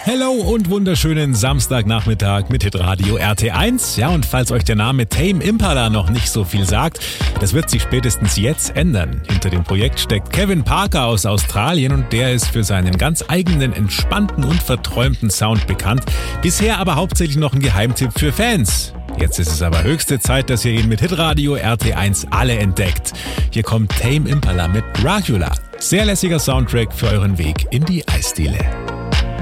Hello und wunderschönen Samstagnachmittag mit Hitradio RT1. Ja, und falls euch der Name Tame Impala noch nicht so viel sagt, das wird sich spätestens jetzt ändern. Hinter dem Projekt steckt Kevin Parker aus Australien und der ist für seinen ganz eigenen, entspannten und verträumten Sound bekannt. Bisher aber hauptsächlich noch ein Geheimtipp für Fans. Jetzt ist es aber höchste Zeit, dass ihr ihn mit Hitradio RT1 alle entdeckt. Hier kommt Tame Impala mit Dracula. Sehr lässiger Soundtrack für euren Weg in die Eisdiele.